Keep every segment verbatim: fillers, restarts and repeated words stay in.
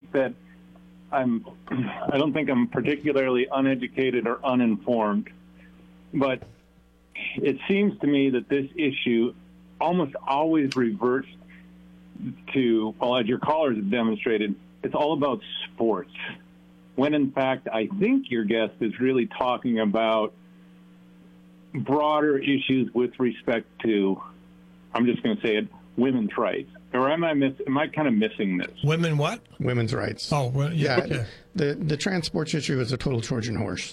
that I'm, I don't think I'm particularly uneducated or uninformed, but it seems to me that this issue almost always reverts to, well, as your callers have demonstrated, it's all about sports. When in fact, I think your guest is really talking about broader issues with respect to, I'm just going to say it, women's rights. Or am I miss, am I kind of missing this? Women what? Women's rights. Oh, well, yeah. yeah Okay. The the trans sports issue is a total Trojan horse.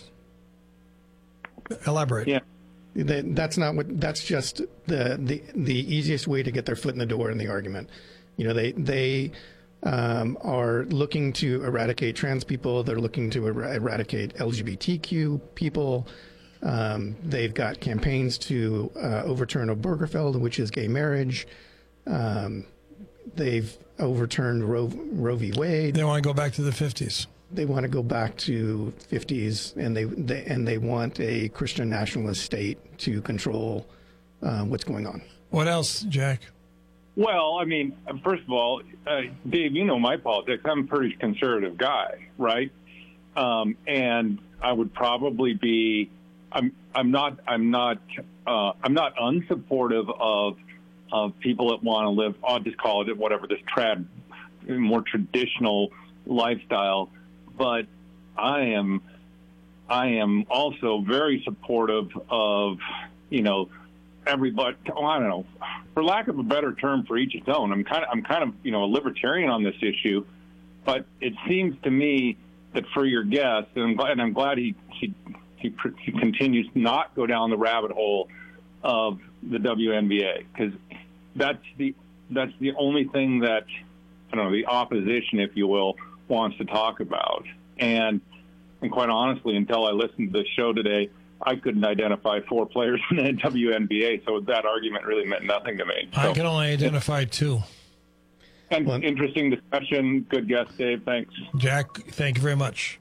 Elaborate. Yeah. They, that's not what. That's just the, the the easiest way to get their foot in the door in the argument. You know, they they um, are looking to eradicate trans people. They're looking to er- eradicate L G B T Q people. Um, they've got campaigns to uh, overturn Obergefell, which is gay marriage. Um, they've overturned Roe, Roe v. Wade. They want to go back to the fifties. They want to go back to fifties, and they, they and they want a Christian nationalist state to control uh, what's going on. What else, Jack? Well, I mean, first of all, uh, Dave, you know my politics. I'm a pretty conservative guy, right? Um, and I would probably be. I'm. I'm not. I'm not. Uh, I'm not unsupportive of of people that want to live. I'll just call it whatever, this trad, more traditional lifestyle. But I am, I am also very supportive of, you know, everybody. Oh, I don't know, for lack of a better term, for each its own. I'm kind of, I'm kind of, you know, a libertarian on this issue. But it seems to me that for your guest, and I'm glad, and I'm glad he he he, he continues to not go down the rabbit hole of the W N B A, because that's the that's the only thing that, I don't know, the opposition, if you will, wants to talk about. And and quite honestly, until I listened to this show today, I couldn't identify four players in the W N B A, so that argument really meant nothing to me. I so, can only identify two. And well, interesting discussion. Good guest, Dave. Thanks. Jack, thank you very much.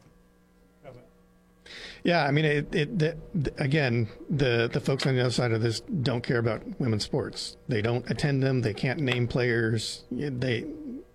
Yeah, I mean, it, it, the, again, the, the folks on the other side of this don't care about women's sports. They don't attend them. They can't name players. They,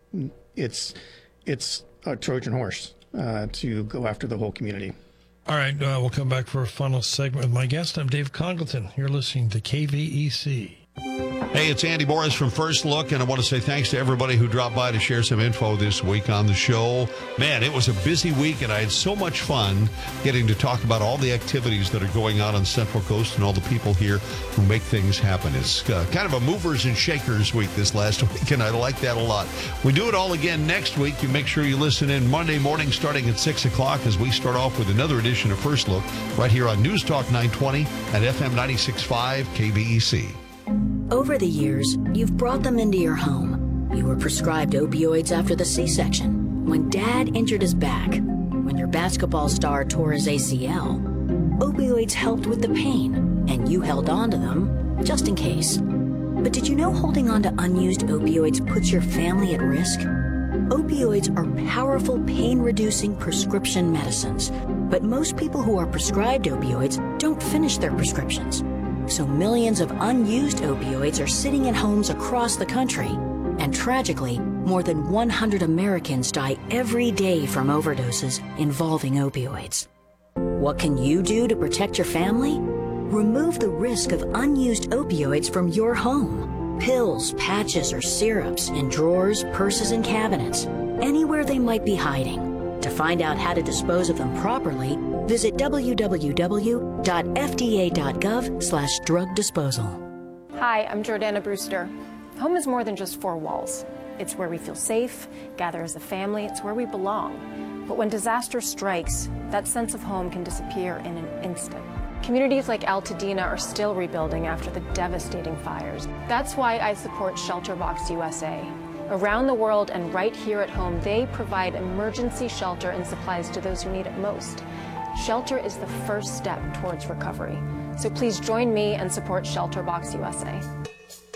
it's, it's a Trojan horse uh, to go after the whole community. All right, uh, we'll come back for a final segment with my guest. I'm Dave Congleton. You're listening to K V E C. Hey, it's Andy Morris from First Look, and I want to say thanks to everybody who dropped by to share some info this week on the show. Man, it was a busy week, and I had so much fun getting to talk about all the activities that are going on on Central Coast and all the people here who make things happen. It's uh, kind of a movers and shakers week this last week, and I like that a lot. We do it all again next week. You make sure you listen in Monday morning starting at six o'clock as we start off with another edition of First Look right here on News Talk nine twenty at F M ninety-six point five K V E C. Over the years, you've brought them into your home. You were prescribed opioids after the C-section, when Dad injured his back, when your basketball star tore his A C L. Opioids helped with the pain, and you held on to them just in case. But did you know holding on to unused opioids puts your family at risk? Opioids are powerful pain-reducing prescription medicines, but most people who are prescribed opioids don't finish their prescriptions. So millions of unused opioids are sitting in homes across the country. And tragically, more than one hundred Americans die every day from overdoses involving opioids. What can you do to protect your family? Remove the risk of unused opioids from your home. Pills, patches, or syrups in drawers, purses, and cabinets, anywhere they might be hiding. To find out how to dispose of them properly, visit w w w dot f d a dot gov slash drug disposal. Hi, I'm Jordana Brewster. Home is more than just four walls. It's where we feel safe, gather as a family, it's where we belong. But when disaster strikes, that sense of home can disappear in an instant. Communities like Altadena are still rebuilding after the devastating fires. That's why I support ShelterBox U S A. Around the world and right here at home, they provide emergency shelter and supplies to those who need it most. Shelter is the first step towards recovery. So please join me and support ShelterBox U S A.